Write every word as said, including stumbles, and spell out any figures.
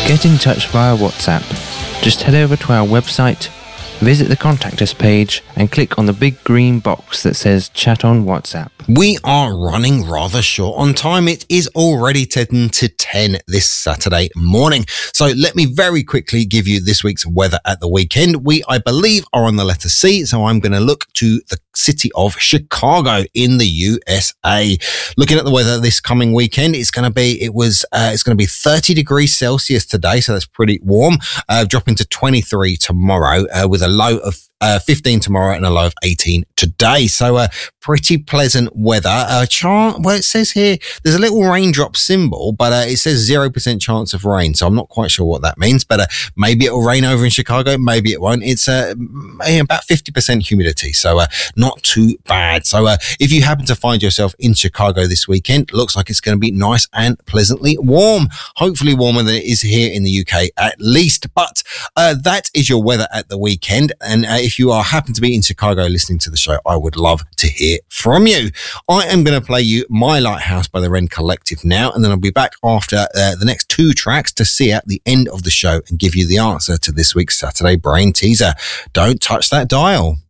Get in touch via WhatsApp. Just head over to our website, visit the Contact Us page, and click on the big green box that says Chat on WhatsApp. We are running rather short on time. It is already ten to ten this Saturday morning. So let me very quickly give you this week's weather at the weekend. We, I believe, are on the letter C, so I'm going to look to the city of Chicago in the U S A. Looking at the weather this coming weekend, it's going to be, it was, uh, it's going to be thirty degrees Celsius today, so that's pretty warm, uh, dropping to twenty-three tomorrow, uh, with a low of Uh, fifteen tomorrow and a low of eighteen today. So uh, pretty pleasant weather. Uh, chance, well, it says here there's a little raindrop symbol, but uh, it says zero percent chance of rain. So I'm not quite sure what that means, but uh, maybe it'll rain over in Chicago. Maybe it won't. It's uh, about fifty percent humidity. So uh, not too bad. So uh, if you happen to find yourself in Chicago this weekend, looks like it's going to be nice and pleasantly warm. Hopefully warmer than it is here in the U K at least. But uh, that is your weather at the weekend. And uh, if you are happen to be in Chicago listening to the show, I would love to hear from you. I am going to play you My Lighthouse by the Wren Collective now, and then I'll be back after uh, the next two tracks to see at the end of the show and give you the answer to this week's Saturday Brain Teaser. Don't touch that dial.